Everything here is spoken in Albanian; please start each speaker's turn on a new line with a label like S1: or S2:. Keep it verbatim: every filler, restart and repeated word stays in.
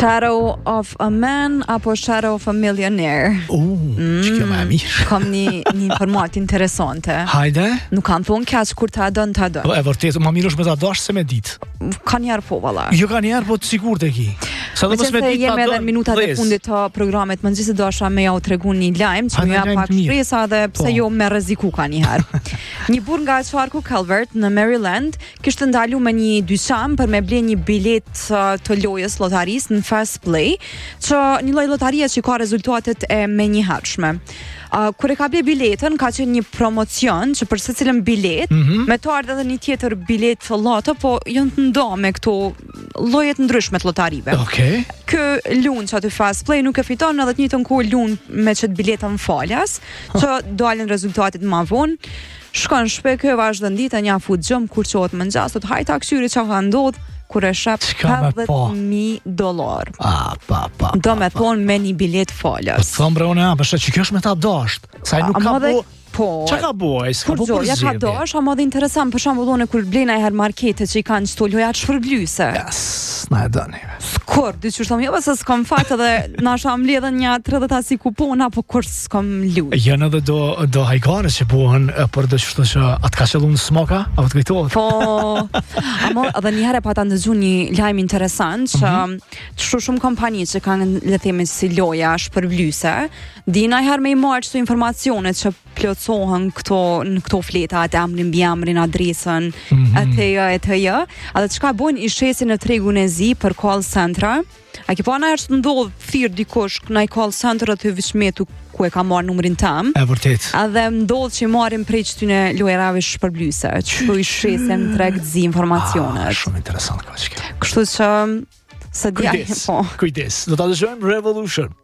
S1: Shadow of a Man apo Shadow of a Millionaire?
S2: Uh, që kjo më e mirë.
S1: Kam një, një informat interesante.
S2: Hajde.
S1: Nuk kanë thonë kaq kur ta dën ta dën.
S2: Po, e vërtet, më mirë është me ta dash se me ditë.
S1: Ka njerë po valla.
S2: Jo ka njerë, po të sigurt e ki. Sa do
S1: Me
S2: mos me
S1: qenë se
S2: ditë ta
S1: jemi edhe
S2: dën.
S1: në minutat e fundit të programit, më gjithë dosha me ja u tregu një lajm që
S2: Hajde,
S1: më jap
S2: lajm
S1: pak
S2: të mirë.
S1: shpresa dhe pse
S2: Po.
S1: jo me rreziku ka një herë. Një burr nga qarku Calvert në Maryland kishte ndalu me një dyqan për me ble një bilet uh, të lojës lotarisë në Fast Play, që një lloj lotarie që ka rezultatet e menjëhershme. Uh, kur e ka ble biletën, ka qenë një promocion që për secilën bilet,
S2: Mhm.
S1: me të ardhur edhe një tjetër bilet loto, po janë të nda me këto lloje të ndryshme të lotarive.
S2: Okej.
S1: Kë lun që aty Fast Play nuk e fiton edhe të njëjtën kohë lun me çet biletën falas, që dalin rezultatet më vonë. Shkon shpe kë vazhdon ditën ja fut xhëm kur çohet mëngjes, thot hajta këshyri çka ka ndodh kur e shep
S2: Çka me po?
S1: pesëdhjetë mijë dollar.
S2: Ah, pa, pa.
S1: Do me thonë me një bilet
S2: Po
S1: falas.
S2: thëmë bre, unë jam, përshë që kjo është me ta dasht. Sa i nuk
S1: A
S2: ka
S1: madhe-
S2: bo...
S1: Po.
S2: Qa ka bo, e s'ka
S1: Kur
S2: bo për
S1: gjoja ka
S2: zjedhje.
S1: dosh, ama dhe interesant, për shembull unë kur blej herë markete që i kanë çto loja të shpërblyese.
S2: Yes, na e dëni.
S1: Kur, diçka thom, jo se s'kam fat edhe na sham mbledhën një tridhjetë asi kupona, po kur s'kam lut.
S2: Janë edhe do, do hajgare që buhen e, për do qështu që atë ka qëllu në smoka, apo të kujtohet?
S1: Po, ama edhe një herë pa ta ndëgju një lajm interesant që mm -hmm. që shumë kompani që kanë le të themi si loja shpërblyese, di na herë me i marrë çto informacione që plotësohen këto në këto fleta, atë emrin, mbiemrin, adresën, mm -hmm. atë atë. Atë çka bojnë i shesin në tregun e zi për call centra. A ke pa na herë të ndodh thirr dikush në call center aty vishmetu ku e ka marrë numrin tam.
S2: E vërtet.
S1: Edhe ndodh që marrin prej këtyre lojerave shpërblyese, që i shesin tregzi informacionet.
S2: Ah, shumë interesant ka që kjo.
S1: Kështu që se dia
S2: Kujdes,
S1: po.
S2: kujdes. Do ta dëgjojmë Revolution.